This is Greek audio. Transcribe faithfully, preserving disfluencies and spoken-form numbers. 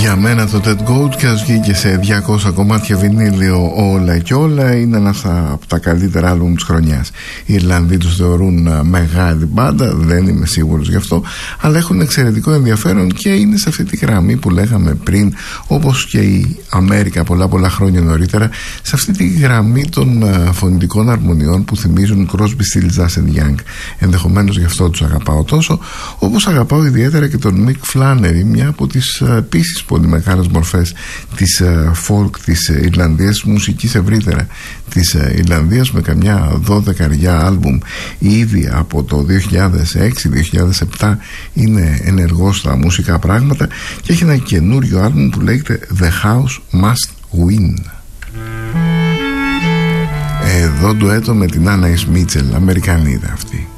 Για μένα το Dead Goat, και ας βγήκε σε διακόσια κομμάτια βινίλιο όλα και όλα, είναι ένα από τα καλύτερα άλμπουμ της χρονιάς. Οι Ιρλανδοί τους θεωρούν μεγάλη μπάντα, δεν είμαι σίγουρος γι' αυτό, αλλά έχουν εξαιρετικό ενδιαφέρον και είναι σε αυτή τη γραμμή που λέγαμε πριν, όπως και η Αμέρικα πολλά πολλά χρόνια νωρίτερα, σε αυτή τη γραμμή των φωνητικών αρμονιών που θυμίζουν Crosby, Stills, Nash and Young. Ενδεχομένως γι' αυτό τους αγαπάω τόσο, όπως αγαπάω ιδιαίτερα και τον Mick Flannery, μια από τις επίσης πολύ μεγάλες μορφές της folk της Ιρλανδίας, μουσικής ευρύτερα της Ιρλανδίας, με καμιά δώδεκαριά άλμπουμ ήδη από το δύο χιλιάδες έξι δύο χιλιάδες επτά. Είναι ενεργός στα μουσικά πράγματα και έχει ένα καινούριο άλμπουμ που λέγεται The House Must Win. Εδώ ντουέτο με την Anais Mitchell, Αμερικανίδα αυτή.